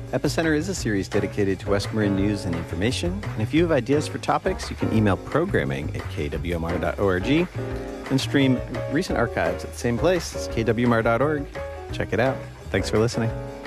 Epicenter is a series dedicated to West Marin news and information. And if you have ideas for topics, you can email programming@kwmr.org and stream recent archives at the same place. It's kwmr.org. Check it out. Thanks for listening.